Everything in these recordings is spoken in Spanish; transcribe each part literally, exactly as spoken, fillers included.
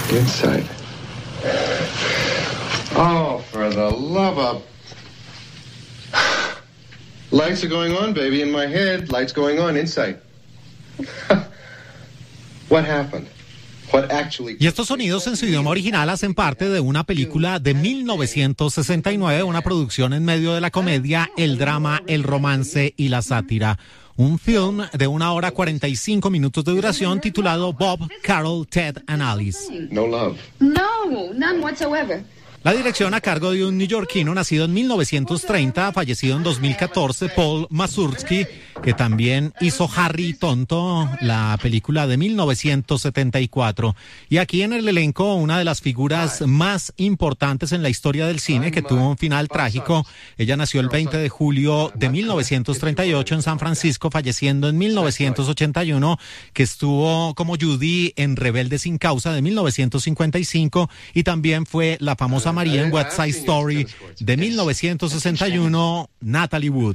Inside. Oh, for the love of... Lights are going on, baby, in my head. Lights going on inside. What happened? What actually... Y estos sonidos en su idioma original hacen parte de una película de mil novecientos sesenta y nueve, una producción en medio de la comedia, el drama, el romance y la sátira. Un film de una hora cuarenta y cinco minutos de duración titulado Bob, Carol, Ted and Alice. No love. No, none whatsoever. La dirección a cargo de un neoyorquino nacido en mil novecientos treinta, fallecido en dos mil catorce, Paul Mazursky, que también hizo Harry Tonto, la película de mil novecientos setenta y cuatro. Y aquí en el elenco, una de las figuras más importantes en la historia del cine, que tuvo un final trágico. Ella nació el veinte de julio de mil novecientos treinta y ocho en San Francisco, falleciendo en mil novecientos ochenta y uno, que estuvo como Judy en Rebelde sin causa de mil novecientos cincuenta y cinco, y también fue la famosa María en West Side Story de mil novecientos sesenta y uno, Natalie Wood.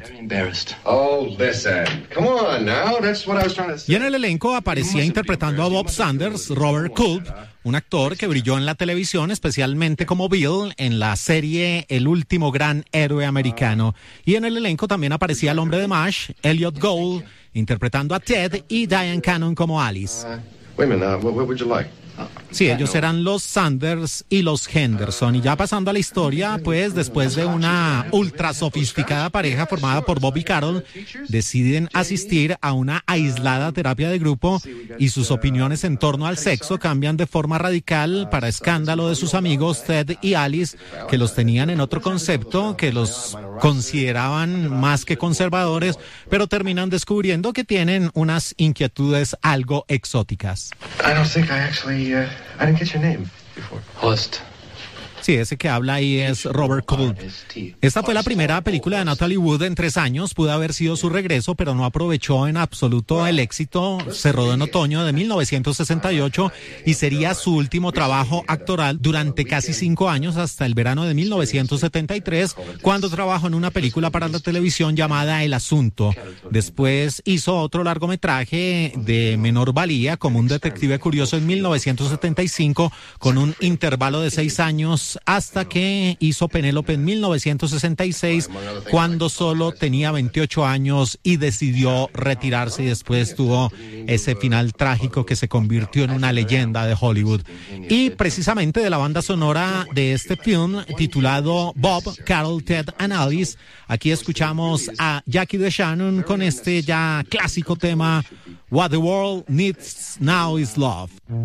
Oh, listen. Come on now. That's what I was trying to say. Y en el elenco aparecía interpretando a Bob Sanders, Robert Culp, un actor que brilló en la televisión, especialmente como Bill en la serie El último gran héroe americano. Y en el elenco también aparecía el hombre de MASH, Elliot Gould, interpretando a Ted, y Diane Cannon como Alice. Uh, wait a minute. Uh, what, what would you like? Sí, ellos eran los Sanders y los Henderson. Y ya pasando a la historia, pues después de una ultra sofisticada pareja formada por Bob y Carol, deciden asistir a una aislada terapia de grupo, y sus opiniones en torno al sexo cambian de forma radical para escándalo de sus amigos Ted y Alice, que los tenían en otro concepto, que los consideraban más que conservadores, pero terminan descubriendo que tienen unas inquietudes algo exóticas. I don't think I actually... Uh, I didn't get your name before. Horst. Sí, ese que habla ahí es Robert Culp. Esta fue la primera película de Natalie Wood en tres años. Pudo haber sido su regreso, pero no aprovechó en absoluto el éxito. Se rodó en otoño de mil novecientos sesenta y ocho y sería su último trabajo actoral durante casi cinco años, hasta el verano de mil novecientos setenta y tres, cuando trabajó en una película para la televisión llamada El Asunto. Después hizo otro largometraje de menor valía, como Un detective curioso, en mil novecientos setenta y cinco, con un intervalo de seis años, hasta que hizo Penélope en mil novecientos sesenta y seis, cuando solo tenía veintiocho años y decidió retirarse, y después tuvo ese final trágico que se convirtió en una leyenda de Hollywood. Y precisamente de la banda sonora de este film titulado Bob, Carol, Ted and Alice, aquí escuchamos a Jackie DeShannon con este ya clásico tema What the World Needs Now is Love.